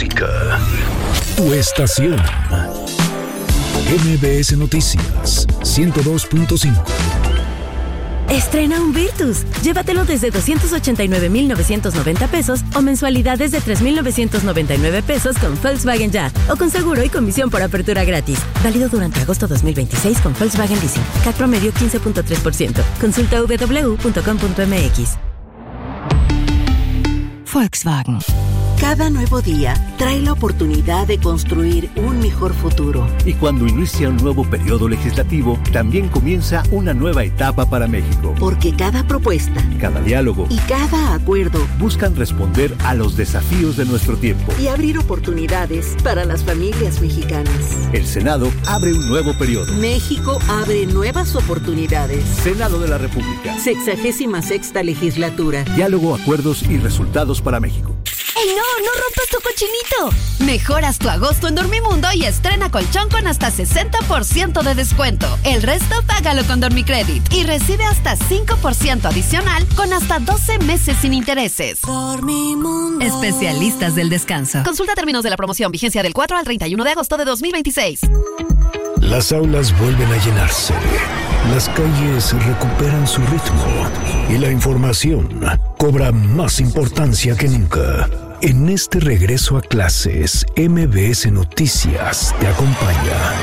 música. Tu estación. MBS Noticias 102.5. Estrena un Virtus. Llévatelo desde 289,990 pesos o mensualidades de 3,999 pesos con Volkswagen Ya o con seguro y comisión por apertura gratis. Válido durante agosto 2026 con Volkswagen Leasing. CAT promedio 15.3%. Consulta www.com.mx. Volkswagen. Cada nuevo día trae la oportunidad de construir un mejor futuro. Y cuando inicia un nuevo periodo legislativo, también comienza una nueva etapa para México. Porque cada propuesta, cada diálogo y cada acuerdo buscan responder a los desafíos de nuestro tiempo y abrir oportunidades para las familias mexicanas. El Senado abre un nuevo periodo. México abre nuevas oportunidades. Senado de la República. 66ª legislatura. Diálogo, acuerdos y resultados para México. ¡Ey, no rompas tu cochinito! Mejoras tu agosto en Dormimundo y estrena colchón con hasta 60% de descuento. El resto págalo con Dormicredit y recibe hasta 5% adicional con hasta 12 meses sin intereses. Dormimundo. Especialistas del descanso. Consulta términos de la promoción, vigencia del 4 al 31 de agosto de 2026. Las aulas vuelven a llenarse. Las calles recuperan su ritmo y la información cobra más importancia que nunca. En este regreso a clases, MBS Noticias te acompaña.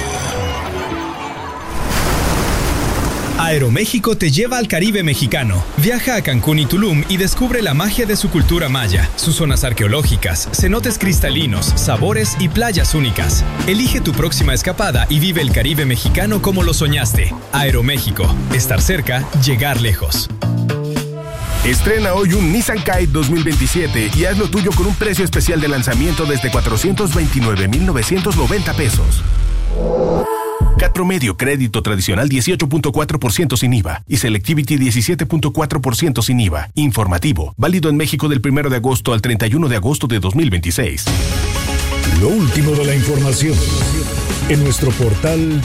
Aeroméxico te lleva al Caribe mexicano. Viaja a Cancún y Tulum y descubre la magia de su cultura maya, sus zonas arqueológicas, cenotes cristalinos, sabores y playas únicas. Elige tu próxima escapada y vive el Caribe mexicano como lo soñaste. Aeroméxico. Estar cerca, llegar lejos. Estrena hoy un Nissan Kite 2027 y haz lo tuyo con un precio especial de lanzamiento desde 429,990 pesos. CAT promedio, crédito tradicional 18.4% sin IVA y Selectivity 17.4% sin IVA. Informativo, válido en México del 1 de agosto al 31 de agosto de 2026. Lo último de la información en nuestro portal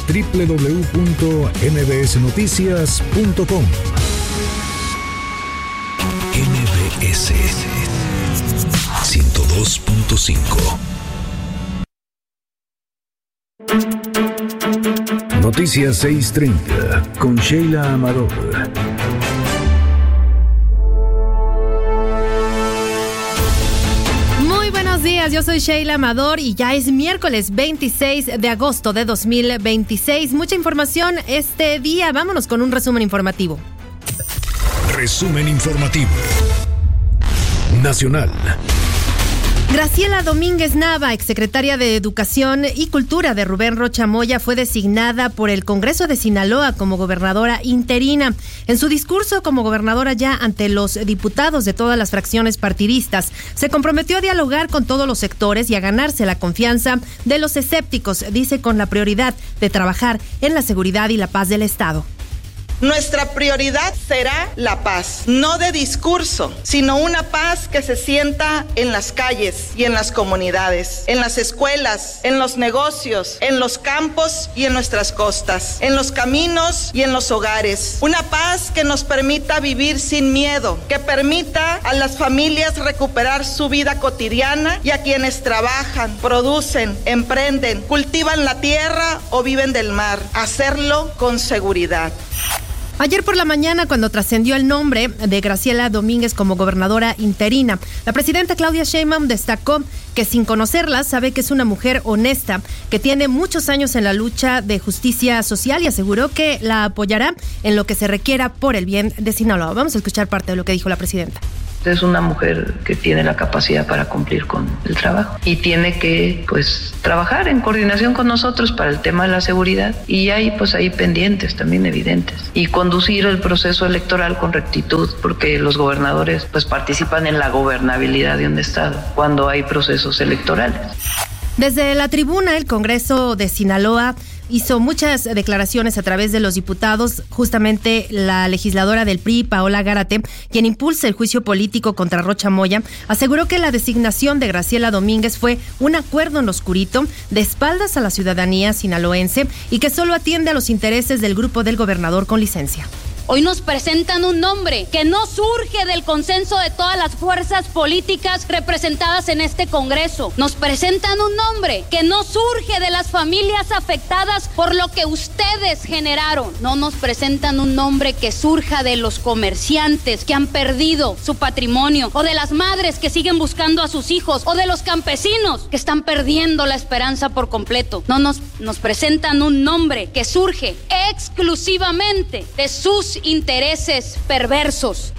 www.mbsnoticias.com. MBS 102.5. Noticias 6:30 con Sheila Amador. Muy buenos días, yo soy Sheila Amador y ya es miércoles 26 de agosto de 2026. Mucha información este día, vámonos con un resumen informativo. Resumen informativo nacional. Graciela Domínguez Nava, exsecretaria de Educación y Cultura de Rubén Rocha Moya, fue designada por el Congreso de Sinaloa como gobernadora interina. En su discurso como gobernadora ya ante los diputados de todas las fracciones partidistas, se comprometió a dialogar con todos los sectores y a ganarse la confianza de los escépticos, dice, con la prioridad de trabajar en la seguridad y la paz del Estado. Nuestra prioridad será la paz, no de discurso, sino una paz que se sienta en las calles y en las comunidades, en las escuelas, en los negocios, en los campos y en nuestras costas, en los caminos y en los hogares. Una paz que nos permita vivir sin miedo, que permita a las familias recuperar su vida cotidiana y a quienes trabajan, producen, emprenden, cultivan la tierra o viven del mar, hacerlo con seguridad. Ayer por la mañana, cuando trascendió el nombre de Graciela Domínguez como gobernadora interina, la presidenta Claudia Sheinbaum destacó que sin conocerla sabe que es una mujer honesta, que tiene muchos años en la lucha de justicia social y aseguró que la apoyará en lo que se requiera por el bien de Sinaloa. Vamos a escuchar parte de lo que dijo la presidenta. Es una mujer que tiene la capacidad para cumplir con el trabajo y tiene que trabajar en coordinación con nosotros para el tema de la seguridad, y hay ahí pendientes también evidentes, y conducir el proceso electoral con rectitud, porque los gobernadores participan en la gobernabilidad de un estado cuando hay procesos electorales. Desde la tribuna, el Congreso de Sinaloa hizo muchas declaraciones a través de los diputados. Justamente la legisladora del PRI, Paola Gárate, quien impulsa el juicio político contra Rocha Moya, aseguró que la designación de Graciela Domínguez fue un acuerdo en lo oscurito, de espaldas a la ciudadanía sinaloense, y que solo atiende a los intereses del grupo del gobernador con licencia. Hoy nos presentan un nombre que no surge del consenso de todas las fuerzas políticas representadas en este Congreso. Nos presentan un nombre que no surge de las familias afectadas por lo que ustedes generaron. No nos presentan un nombre que surja de los comerciantes que han perdido su patrimonio, o de las madres que siguen buscando a sus hijos, o de los campesinos que están perdiendo la esperanza por completo. No nos presentan un nombre que surge exclusivamente de sus intereses perversos.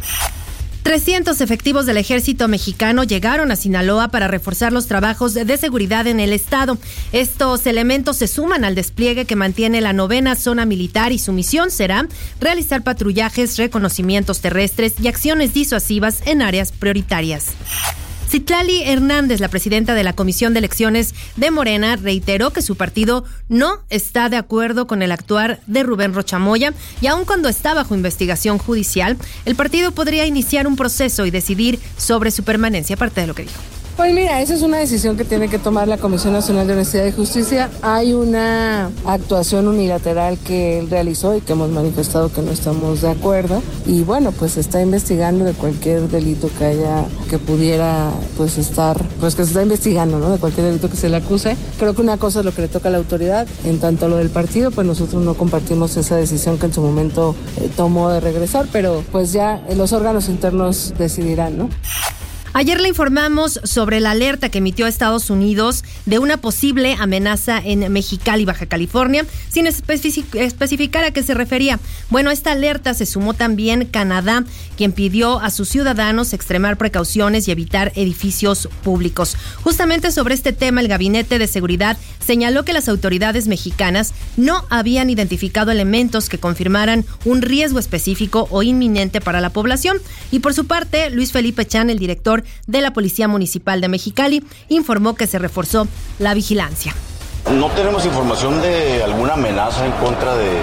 300 efectivos del ejército mexicano llegaron a Sinaloa para reforzar los trabajos de seguridad en el estado. Estos elementos se suman al despliegue que mantiene la 9ª zona militar, y su misión será realizar patrullajes, reconocimientos terrestres y acciones disuasivas en áreas prioritarias. Citlali Hernández, la presidenta de la Comisión de Elecciones de Morena, reiteró que su partido no está de acuerdo con el actuar de Rubén Rocha Moya, y aun cuando está bajo investigación judicial, el partido podría iniciar un proceso y decidir sobre su permanencia. Parte de lo que dijo. Pues mira, esa es una decisión que tiene que tomar la Comisión Nacional de Honestidad y Justicia. Hay una actuación unilateral que él realizó y que hemos manifestado que no estamos de acuerdo. Y bueno, pues se está investigando de cualquier delito que pudiera pues estar, pues que se está investigando, ¿no? De cualquier delito que se le acuse. Creo que una cosa es lo que le toca a la autoridad. En tanto a lo del partido, pues nosotros no compartimos esa decisión que en su momento tomó de regresar, pero pues ya los órganos internos decidirán, ¿no? Ayer le informamos sobre la alerta que emitió Estados Unidos de una posible amenaza en Mexicali, Baja California, sin especificar a qué se refería. Bueno, a esta alerta se sumó también Canadá, quien pidió a sus ciudadanos extremar precauciones y evitar edificios públicos. Justamente sobre este tema, el Gabinete de Seguridad señaló que las autoridades mexicanas no habían identificado elementos que confirmaran un riesgo específico o inminente para la población. Y por su parte, Luis Felipe Chan, el director de la Policía Municipal de Mexicali, informó que se reforzó la vigilancia. No tenemos información de alguna amenaza en contra de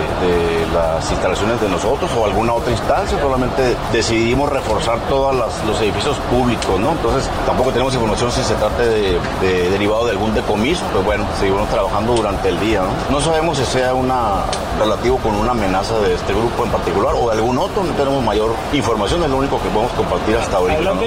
las instalaciones de nosotros o alguna otra instancia, solamente decidimos reforzar todos los edificios públicos, ¿no? Entonces tampoco tenemos información si se trata de derivado de algún decomiso, pues bueno, seguimos trabajando durante el día, ¿no? No sabemos si sea relativo con una amenaza de este grupo en particular o de algún otro, no tenemos mayor información, es lo único que podemos compartir hasta ahorita, ¿no?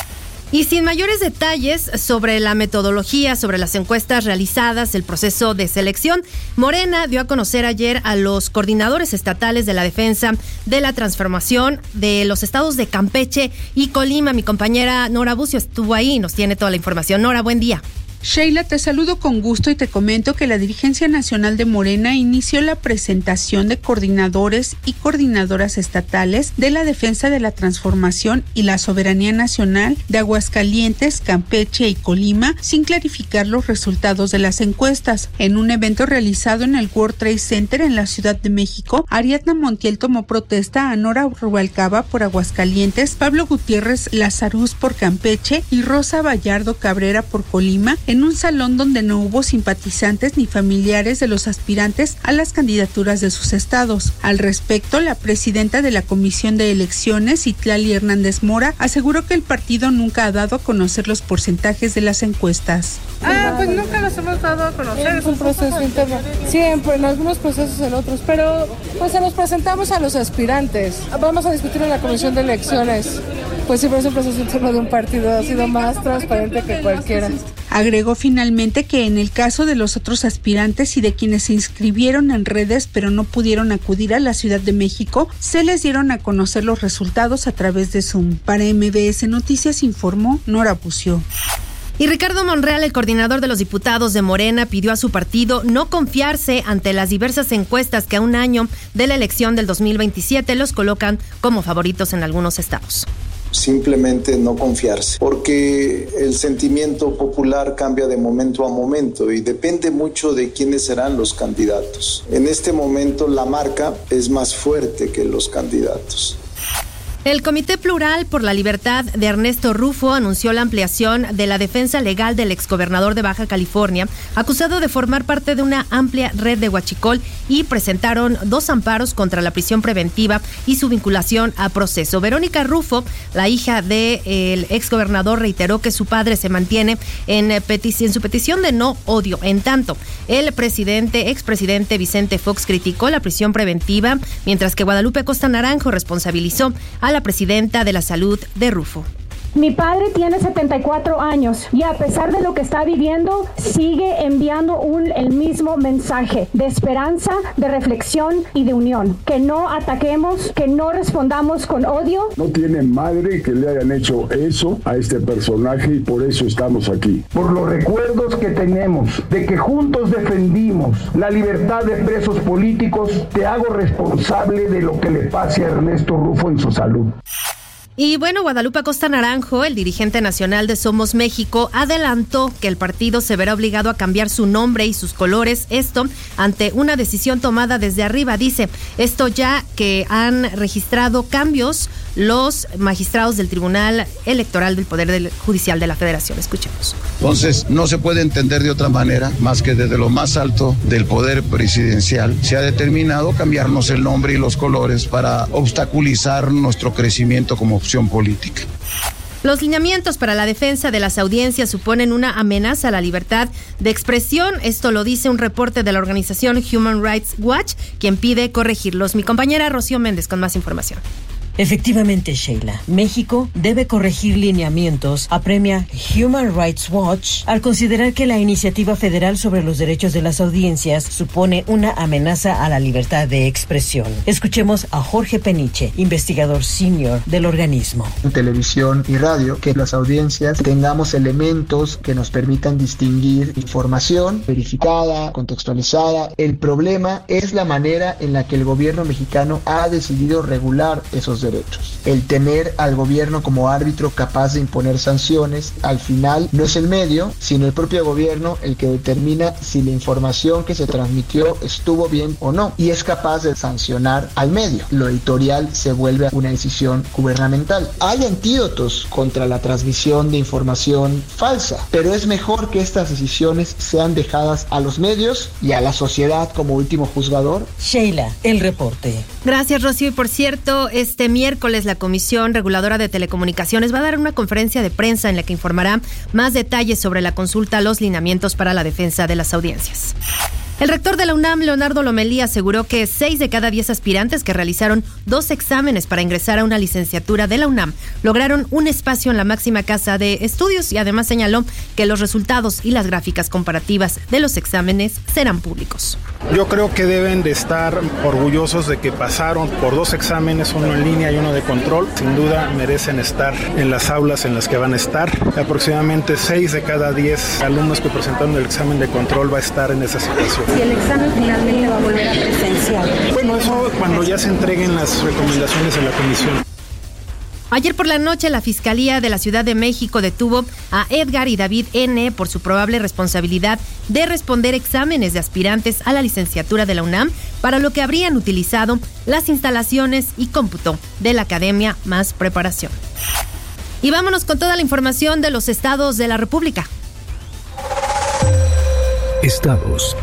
Y sin mayores detalles sobre la metodología, sobre las encuestas realizadas, el proceso de selección, Morena dio a conocer ayer a los coordinadores estatales de la defensa de la transformación de los estados de Campeche y Colima. Mi compañera Nora Bucio estuvo ahí y nos tiene toda la información. Nora, buen día. Sheila, te saludo con gusto y te comento que la Dirigencia Nacional de Morena inició la presentación de coordinadores y coordinadoras estatales de la defensa de la transformación y la soberanía nacional de Aguascalientes, Campeche y Colima, sin clarificar los resultados de las encuestas. En un evento realizado en el World Trade Center en la Ciudad de México, Ariadna Montiel tomó protesta a Nora Rubalcaba por Aguascalientes, Pablo Gutiérrez Lazaruz por Campeche y Rosa Vallardo Cabrera por Colima, en un salón donde no hubo simpatizantes ni familiares de los aspirantes a las candidaturas de sus estados. Al respecto, la presidenta de la Comisión de Elecciones, Citlali Hernández Mora, aseguró que el partido nunca ha dado a conocer los porcentajes de las encuestas. Pues nunca los hemos dado a conocer, es un proceso interno. Siempre, en algunos procesos, en otros, pero pues se los presentamos a los aspirantes. Vamos a discutir en la Comisión de Elecciones. Pues siempre es un proceso interno de un partido, ha sido más transparente que cualquiera. Agregó finalmente que en el caso de los otros aspirantes y de quienes se inscribieron en redes pero no pudieron acudir a la Ciudad de México, se les dieron a conocer los resultados a través de Zoom. Para MBS Noticias informó Nora Bucio. Y Ricardo Monreal, el coordinador de los diputados de Morena, pidió a su partido no confiarse ante las diversas encuestas que a un año de la elección del 2027 los colocan como favoritos en algunos estados. Simplemente no confiarse, porque el sentimiento popular cambia de momento a momento y depende mucho de quiénes serán los candidatos. En este momento la marca es más fuerte que los candidatos. El Comité Plural por la Libertad de Ernesto Rufo anunció la ampliación de la defensa legal del exgobernador de Baja California, acusado de formar parte de una amplia red de huachicol, y presentaron 2 amparos contra la prisión preventiva y su vinculación a proceso. Verónica Rufo, la hija del exgobernador, reiteró que su padre se mantiene en su petición de no odio. En tanto, el expresidente Vicente Fox criticó la prisión preventiva, mientras que Guadalupe Acosta Naranjo responsabilizó a la presidenta de la salud de Rufo. Mi padre tiene 74 años y a pesar de lo que está viviendo, sigue enviando el mismo mensaje de esperanza, de reflexión y de unión. Que no ataquemos, que no respondamos con odio. No tiene madre que le hayan hecho eso a este personaje y por eso estamos aquí. Por los recuerdos que tenemos de que juntos defendimos la libertad de presos políticos, te hago responsable de lo que le pase a Ernesto Rufo en su salud. Y bueno, Guadalupe Acosta Naranjo, el dirigente nacional de Somos México, adelantó que el partido se verá obligado a cambiar su nombre y sus colores, esto ante una decisión tomada desde arriba. Dice, esto ya que han registrado cambios los magistrados del Tribunal Electoral del Poder Judicial de la Federación. Escuchemos. Entonces, no se puede entender de otra manera más que desde lo más alto del poder presidencial se ha determinado cambiarnos el nombre y los colores para obstaculizar nuestro crecimiento como opción política. Los lineamientos para la defensa de las audiencias suponen una amenaza a la libertad de expresión. Esto lo dice un reporte de la organización Human Rights Watch, quien pide corregirlos. Mi compañera Rocío Méndez con más información. Efectivamente, Sheila, México debe corregir lineamientos, apremia Human Rights Watch, al considerar que la iniciativa federal sobre los derechos de las audiencias supone una amenaza a la libertad de expresión. Escuchemos a Jorge Peniche, investigador senior del organismo. En televisión y radio, que las audiencias tengamos elementos que nos permitan distinguir información verificada, contextualizada. El problema es la manera en la que el gobierno mexicano ha decidido regular esos derechos. El tener al gobierno como árbitro capaz de imponer sanciones, al final no es el medio, sino el propio gobierno el que determina si la información que se transmitió estuvo bien o no, y es capaz de sancionar al medio. Lo editorial se vuelve una decisión gubernamental. Hay antídotos contra la transmisión de información falsa, pero es mejor que estas decisiones sean dejadas a los medios y a la sociedad como último juzgador. Sheila, el reporte. Gracias, Rocío. Y por cierto, este miércoles la Comisión Reguladora de Telecomunicaciones va a dar una conferencia de prensa en la que informará más detalles sobre la consulta a los lineamientos para la defensa de las audiencias. El rector de la UNAM, Leonardo Lomelí, aseguró que 6 de cada 10 aspirantes que realizaron 2 exámenes para ingresar a una licenciatura de la UNAM lograron un espacio en la máxima casa de estudios, y además señaló que los resultados y las gráficas comparativas de los exámenes serán públicos. Yo creo que deben de estar orgullosos de que pasaron por 2 exámenes, uno en línea y uno de control. Sin duda merecen estar en las aulas en las que van a estar. Aproximadamente 6 de cada 10 alumnos que presentaron el examen de control va a estar en esa situación. Si el examen finalmente va a volver a presencial. Bueno, eso cuando ya se entreguen las recomendaciones de la comisión. Ayer por la noche, la Fiscalía de la Ciudad de México detuvo a Edgar y David N. por su probable responsabilidad de responder exámenes de aspirantes a la licenciatura de la UNAM, para lo que habrían utilizado las instalaciones y cómputo de la Academia Más Preparación. Y vámonos con toda la información de los estados de la República. Estados.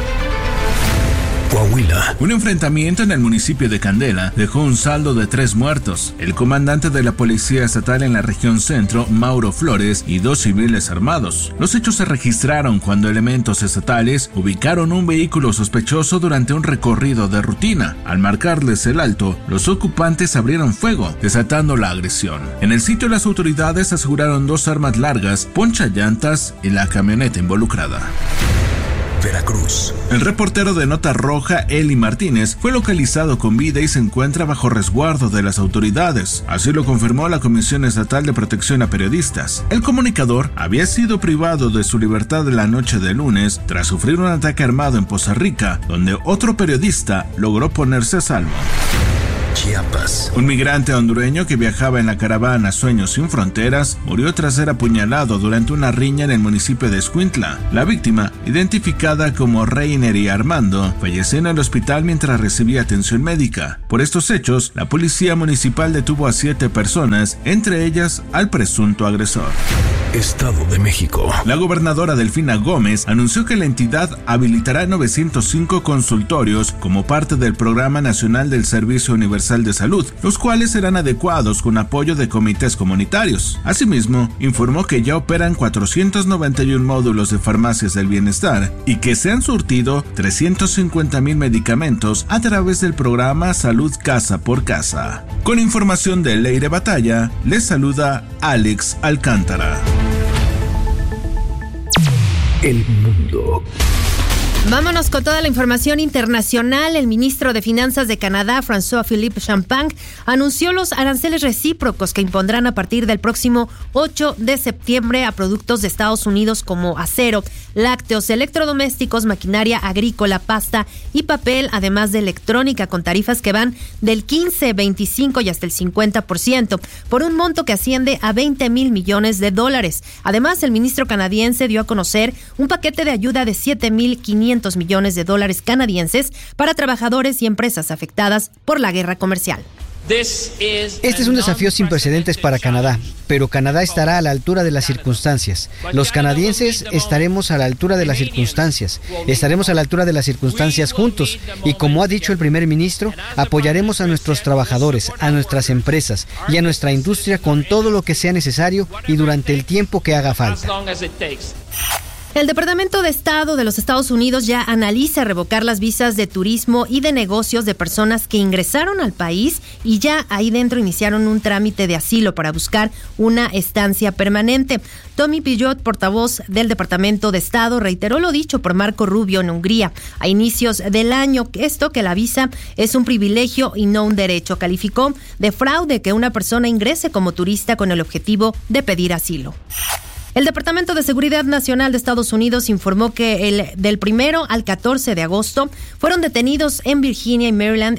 Coahuila. Un enfrentamiento en el municipio de Candela dejó un saldo de 3 muertos. El comandante de la Policía Estatal en la región centro, Mauro Flores, y 2 civiles armados. Los hechos se registraron cuando elementos estatales ubicaron un vehículo sospechoso durante un recorrido de rutina. Al marcarles el alto, los ocupantes abrieron fuego, desatando la agresión. En el sitio, las autoridades aseguraron 2 armas largas, ponchallantas y la camioneta involucrada. Veracruz. El reportero de Nota Roja, Eli Martínez, fue localizado con vida y se encuentra bajo resguardo de las autoridades. Así lo confirmó la Comisión Estatal de Protección a Periodistas. El comunicador había sido privado de su libertad la noche de lunes tras sufrir un ataque armado en Poza Rica, donde otro periodista logró ponerse a salvo. Chiapas. Un migrante hondureño que viajaba en la caravana Sueños Sin Fronteras murió tras ser apuñalado durante una riña en el municipio de Escuintla. La víctima, identificada como Reiner y Armando, falleció en el hospital mientras recibía atención médica. Por estos hechos, la policía municipal detuvo a 7 personas, entre ellas al presunto agresor. Estado de México. La gobernadora Delfina Gómez anunció que la entidad habilitará 905 consultorios como parte del Programa Nacional del Servicio Universal de Salud, los cuales serán adecuados con apoyo de comités comunitarios. Asimismo, informó que ya operan 491 módulos de farmacias del bienestar y que se han surtido 350,000 medicamentos a través del programa Salud Casa por Casa. Con información de Leire Batalla, les saluda Alex Alcántara. El mundo. Vámonos con toda la información internacional. El ministro de Finanzas de Canadá, François-Philippe Champagne, anunció los aranceles recíprocos que impondrán a partir del próximo 8 de septiembre a productos de Estados Unidos como acero, lácteos, electrodomésticos, maquinaria agrícola, pasta y papel, además de electrónica, con tarifas que van del 15, 25 y hasta el 50%, por un monto que asciende a $20,000 millones. Además, el ministro canadiense dio a conocer un paquete de ayuda de $7,500 millones canadienses para trabajadores y empresas afectadas por la guerra comercial. Este es un desafío sin precedentes para Canadá, pero Canadá estará a la altura de las circunstancias. Los canadienses estaremos a la altura de las circunstancias. Estaremos a la altura de las circunstancias juntos y, como ha dicho el primer ministro, apoyaremos a nuestros trabajadores, a nuestras empresas y a nuestra industria con todo lo que sea necesario y durante el tiempo que haga falta. El Departamento de Estado de los Estados Unidos ya analiza revocar las visas de turismo y de negocios de personas que ingresaron al país y ya ahí dentro iniciaron un trámite de asilo para buscar una estancia permanente. Tommy Pillot, portavoz del Departamento de Estado, reiteró lo dicho por Marco Rubio en Hungría a inicios del año, que la visa es un privilegio y no un derecho. Calificó de fraude que una persona ingrese como turista con el objetivo de pedir asilo. El Departamento de Seguridad Nacional de Estados Unidos informó que del 1 al 14 de agosto fueron detenidos en Virginia y Maryland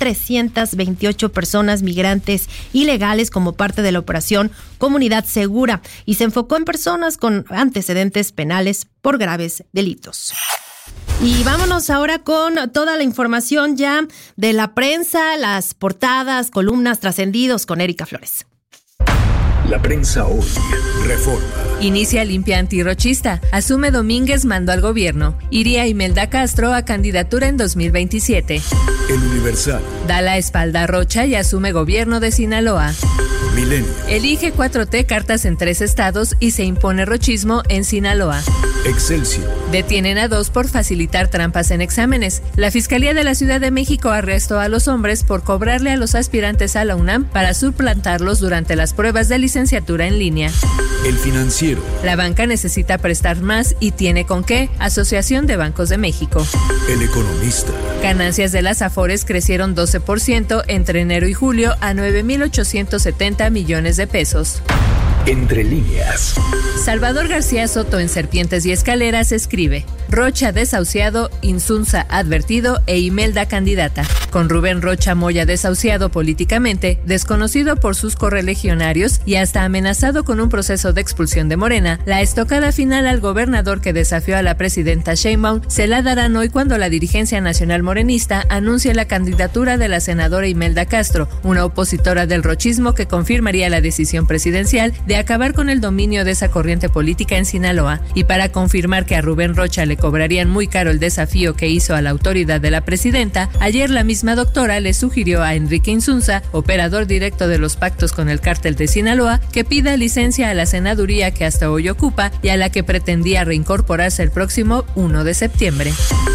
1,328 personas migrantes ilegales como parte de la operación Comunidad Segura y se enfocó en personas con antecedentes penales por graves delitos. Y vámonos ahora con toda la información ya de la prensa, las portadas, columnas, trascendidos con Erika Flores. La prensa hoy. Reforma. Inicia limpia antirrochista. Asume Domínguez mando al gobierno. Iría Imelda Castro a candidatura en 2027. El Universal. Da la espalda a Rocha y asume gobierno de Sinaloa. Milenio. Elige 4T cartas en 3 estados y se impone rochismo en Sinaloa. Excelsior. Detienen a 2 por facilitar trampas en exámenes. La Fiscalía de la Ciudad de México arrestó a los hombres por cobrarle a los aspirantes a la UNAM para suplantarlos durante las pruebas de licenciatura en línea. El Financiero. La banca necesita prestar más y tiene con qué. Asociación de Bancos de México. El Economista. Ganancias de las Afores crecieron 12% entre enero y julio a 9,870 millones de pesos. Entre líneas. Salvador García Soto en Serpientes y Escaleras escribe: Rocha desahuciado, Insunza advertido e Imelda candidata. Con Rubén Rocha Moya desahuciado políticamente, desconocido por sus correligionarios y hasta amenazado con un proceso de expulsión de Morena, la estocada final al gobernador que desafió a la presidenta Sheinbaum se la darán hoy cuando la dirigencia nacional morenista anuncie la candidatura de la senadora Imelda Castro, una opositora del rochismo que confirmaría la decisión presidencial de acabar con el dominio de esa corriente política en Sinaloa, y para confirmar que a Rubén Rocha le cobrarían muy caro el desafío que hizo a la autoridad de la presidenta, ayer la misma doctora le sugirió a Enrique Insunza, operador directo de los pactos con el cártel de Sinaloa, que pida licencia a la senaduría que hasta hoy ocupa y a la que pretendía reincorporarse el próximo 1 de septiembre.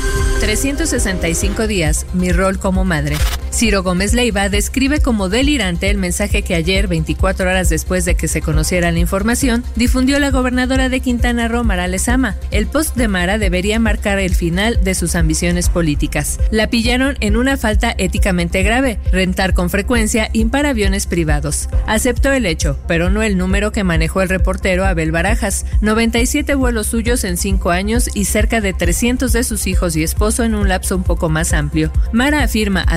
365 días, mi rol como madre. Ciro Gómez Leiva describe como delirante el mensaje que ayer, 24 horas después de que se conociera la información, difundió la gobernadora de Quintana Roo, Mara Lezama. El post de Mara debería marcar el final de sus ambiciones políticas. La pillaron en una falta éticamente grave: rentar con frecuencia aviones privados. Aceptó el hecho, pero no el número que manejó el reportero Abel Barajas: 97 vuelos suyos en 5 años y cerca de 300 de sus hijos y esposo en un lapso un poco más amplio. Mara afirma, además,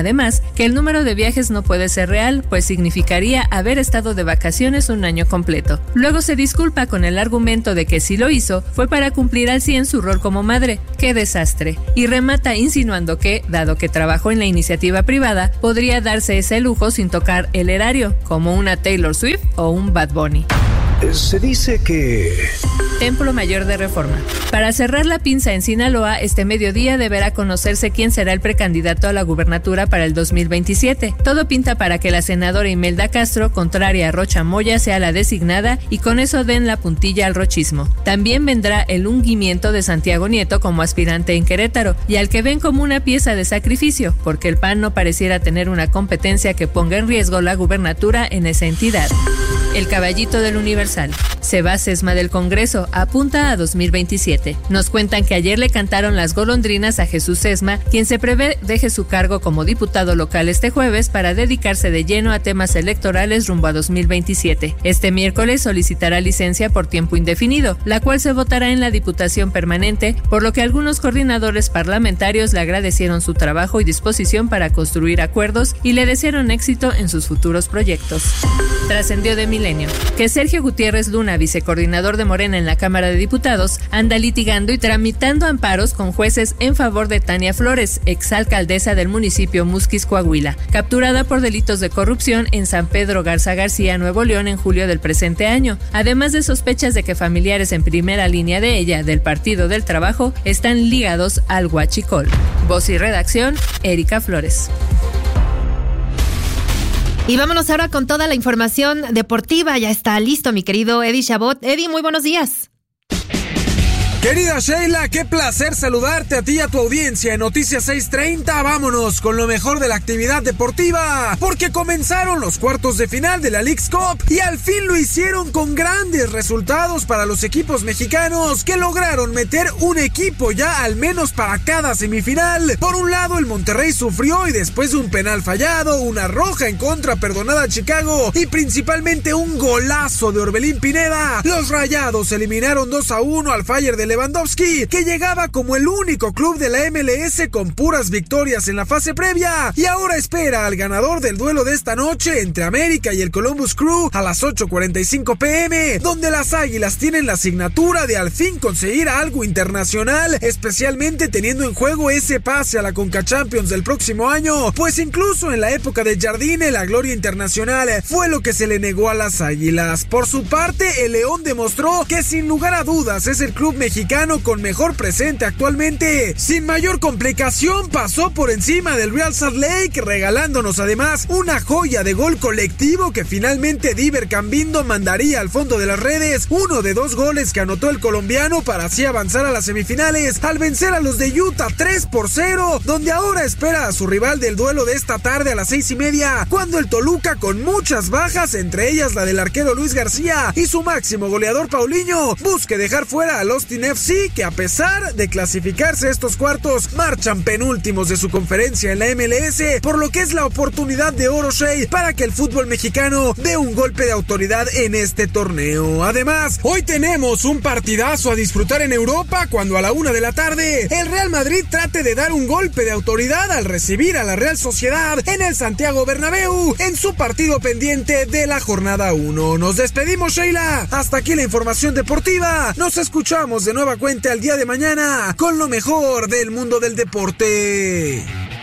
que el número de viajes no puede ser real, pues significaría haber estado de vacaciones un año completo. Luego se disculpa con el argumento de que si lo hizo fue para cumplir al 100 su rol como madre. ¡Qué desastre! Y remata insinuando que, dado que trabajó en la iniciativa privada, podría darse ese lujo sin tocar el erario, como una Taylor Swift o un Bad Bunny. Se dice que... Templo Mayor de Reforma. Para cerrar la pinza en Sinaloa, este mediodía deberá conocerse quién será el precandidato a la gubernatura para el 2027. Todo pinta para que la senadora Imelda Castro, contraria a Rocha Moya, sea la designada y con eso den la puntilla al rochismo. También vendrá el ungimiento de Santiago Nieto como aspirante en Querétaro y al que ven como una pieza de sacrificio, porque el PAN no pareciera tener una competencia que ponga en riesgo la gubernatura en esa entidad. El caballito del Universal. Se va Sesma del Congreso, apunta a 2027. Nos cuentan que ayer le cantaron las golondrinas a Jesús Sesma, quien se prevé deje su cargo como diputado local este jueves para dedicarse de lleno a temas electorales rumbo a 2027. Este miércoles solicitará licencia por tiempo indefinido, la cual se votará en la Diputación Permanente, por lo que algunos coordinadores parlamentarios le agradecieron su trabajo y disposición para construir acuerdos y le desearon éxito en sus futuros proyectos. Trascendió de Milenio que Sergio Gutiérrez Luna, vicecoordinador de Morena en la Cámara de Diputados, anda litigando y tramitando amparos con jueces en favor de Tania Flores, exalcaldesa del municipio Musquis, Coahuila, capturada por delitos de corrupción en San Pedro Garza García, Nuevo León, en julio del presente año, además de sospechas de que familiares en primera línea de ella, del Partido del Trabajo, están ligados al huachicol. Voz y redacción, Erika Flores. Y vámonos ahora con toda la información deportiva. Ya está listo mi querido Eddie Chabot. Eddie, muy buenos días. Querida Sheila, qué placer saludarte a ti y a tu audiencia en Noticias 630. Vámonos con lo mejor de la actividad deportiva, porque comenzaron los cuartos de final de la Leagues Cup y al fin lo hicieron con grandes resultados para los equipos mexicanos que lograron meter un equipo ya al menos para cada semifinal. Por un lado, el Monterrey sufrió y después de un penal fallado, una roja en contra perdonada a Chicago y principalmente un golazo de Orbelín Pineda, los Rayados eliminaron 2-1 al Fire de Lewandowski, que llegaba como el único club de la MLS con puras victorias en la fase previa y ahora espera al ganador del duelo de esta noche entre América y el Columbus Crew a las 8:45 p.m, donde las Águilas tienen la asignatura de al fin conseguir algo internacional, especialmente teniendo en juego ese pase a la Conca Champions del próximo año, pues incluso en la época de Jardine la gloria internacional fue lo que se le negó a las Águilas. Por su parte, el León demostró que sin lugar a dudas es el club mexicano con mejor presente actualmente. Sin mayor complicación pasó por encima del Real Salt Lake, regalándonos además una joya de gol colectivo que finalmente Diver Cambindo mandaría al fondo de las redes, uno de 2 goles que anotó el colombiano para así avanzar a las semifinales al vencer a los de Utah 3-0, donde ahora espera a su rival del duelo de esta tarde a las 6:30, cuando el Toluca, con muchas bajas, entre ellas la del arquero Luis García y su máximo goleador Paulinho, busque dejar fuera al Austin FC, que a pesar de clasificarse a estos cuartos, marchan penúltimos de su conferencia en la MLS, por lo que es la oportunidad de oro, Shea, para que el fútbol mexicano dé un golpe de autoridad en este torneo. Además, hoy tenemos un partidazo a disfrutar en Europa, cuando a la 1 de la tarde el Real Madrid trate de dar un golpe de autoridad al recibir a la Real Sociedad en el Santiago Bernabéu en su partido pendiente de la jornada 1. Nos despedimos, Sheila. Hasta aquí la información deportiva. Nos escuchamos de nueva cuenta el día de mañana con lo mejor del mundo del deporte.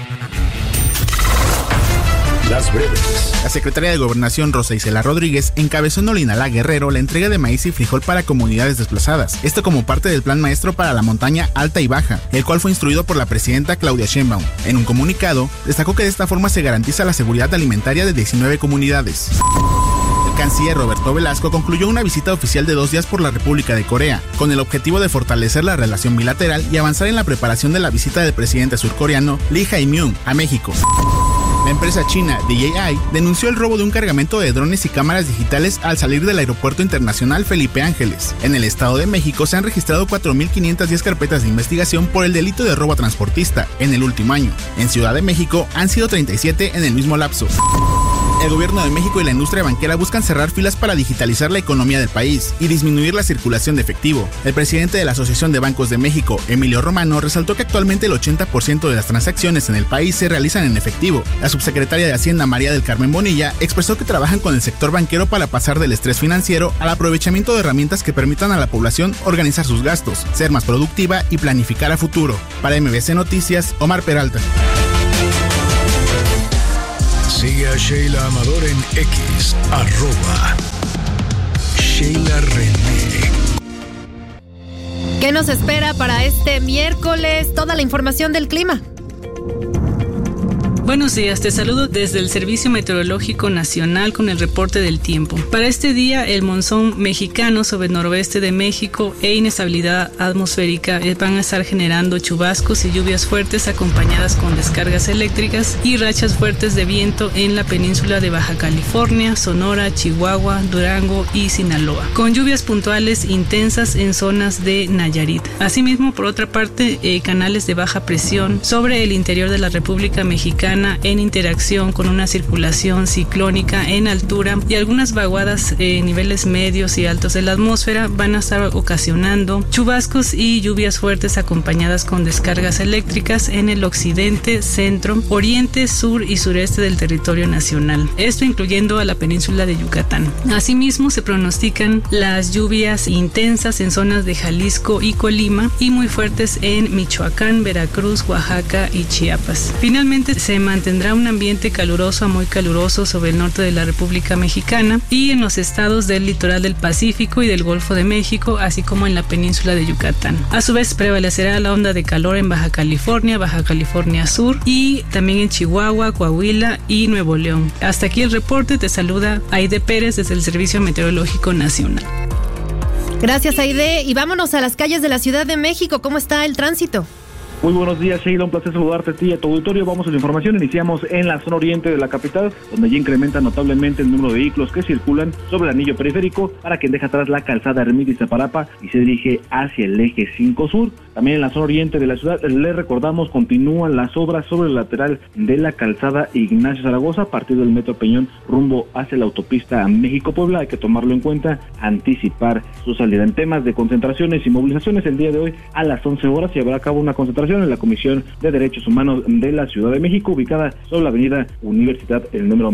Las breves. La secretaria de Gobernación, Rosa Isela Rodríguez, encabezó en Olinalá, Guerrero, la entrega de maíz y frijol para comunidades desplazadas. Esto como parte del Plan Maestro para la Montaña Alta y Baja, el cual fue instruido por la presidenta Claudia Sheinbaum. En un comunicado, destacó que de esta forma se garantiza la seguridad alimentaria de 19 comunidades. El canciller Roberto Velasco concluyó una visita oficial de 2 días por la República de Corea, con el objetivo de fortalecer la relación bilateral y avanzar en la preparación de la visita del presidente surcoreano Lee Jae-myung a México. La empresa china DJI denunció el robo de un cargamento de drones y cámaras digitales al salir del Aeropuerto Internacional Felipe Ángeles. En el Estado de México se han registrado 4.510 carpetas de investigación por el delito de robo a transportista en el último año. En Ciudad de México han sido 37 en el mismo lapso. El gobierno de México y la industria banquera buscan cerrar filas para digitalizar la economía del país y disminuir la circulación de efectivo. El presidente de la Asociación de Bancos de México, Emilio Romano, resaltó que actualmente el 80% de las transacciones en el país se realizan en efectivo. La subsecretaria de Hacienda, María del Carmen Bonilla, expresó que trabajan con el sector banquero para pasar del estrés financiero al aprovechamiento de herramientas que permitan a la población organizar sus gastos, ser más productiva y planificar a futuro. Para MBC Noticias, Omar Peralta. Sigue a Sheila Amador en X, @Sheila René. ¿Qué nos espera para este miércoles? Toda la información del clima. Buenos días, te saludo desde el Servicio Meteorológico Nacional con el reporte del tiempo. Para este día, el monzón mexicano sobre el noroeste de México e inestabilidad atmosférica van a estar generando chubascos y lluvias fuertes acompañadas con descargas eléctricas y rachas fuertes de viento en la península de Baja California, Sonora, Chihuahua, Durango y Sinaloa, con lluvias puntuales intensas en zonas de Nayarit. Asimismo, por otra parte, canales de baja presión sobre el interior de la República Mexicana en interacción con una circulación ciclónica en altura y algunas vaguadas en niveles medios y altos de la atmósfera van a estar ocasionando chubascos y lluvias fuertes acompañadas con descargas eléctricas en el occidente, centro, oriente, sur y sureste del territorio nacional, esto incluyendo a la península de Yucatán. Asimismo, se pronostican las lluvias intensas en zonas de Jalisco y Colima y muy fuertes en Michoacán, Veracruz, Oaxaca y Chiapas. Finalmente, se mantendrá un ambiente caluroso a muy caluroso sobre el norte de la República Mexicana y en los estados del litoral del Pacífico y del Golfo de México, así como en la península de Yucatán. A su vez, prevalecerá la onda de calor en Baja California Sur y también en Chihuahua, Coahuila y Nuevo León. Hasta aquí el reporte, te saluda Aide Pérez desde el Servicio Meteorológico Nacional. Gracias, Aide, y vámonos a las calles de la Ciudad de México. ¿Cómo está el tránsito? Muy buenos días, Sheila, un placer saludarte a ti y a tu auditorio. Vamos a la información, iniciamos en la zona oriente de la capital, donde ya incrementa notablemente el número de vehículos que circulan sobre el anillo periférico para quien deja atrás la calzada Ermita y Zapalapa y se dirige hacia el eje 5 sur. También en la zona oriente de la ciudad, le recordamos, continúan las obras sobre el lateral de la calzada Ignacio Zaragoza, a partir del Metro Peñón, rumbo hacia la autopista México-Puebla. Hay que tomarlo en cuenta, anticipar su salida. En temas de concentraciones y movilizaciones, el día de hoy a las 11 horas se llevará a cabo una concentración en la Comisión de Derechos Humanos de la Ciudad de México, ubicada sobre la avenida Universidad, el número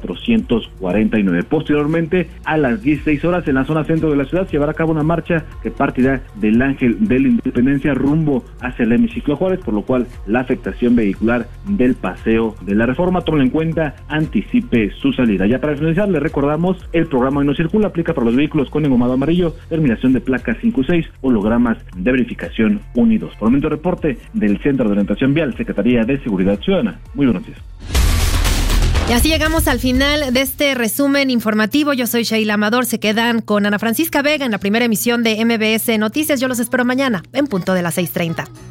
1449. Posteriormente, a las 16 horas, en la zona centro de la ciudad, se llevará a cabo una marcha que partirá del Ángel de la Independencia rumbo hacia el hemiciclo Juárez, por lo cual la afectación vehicular del Paseo de la Reforma, tómenlo en cuenta, anticipe su salida. Ya para finalizar, le recordamos, el programa Hoy No Circula aplica para los vehículos con engomado amarillo, terminación de placa 5 y 6, hologramas de verificación unidos. Por el momento, reporte del Centro de Orientación Vial, Secretaría de Seguridad Ciudadana. Muy buenos días. Y así llegamos al final de este resumen informativo. Yo soy Sheila Amador. Se quedan con Ana Francisca Vega en la primera emisión de MBS Noticias. Yo los espero mañana en punto de las 6:30.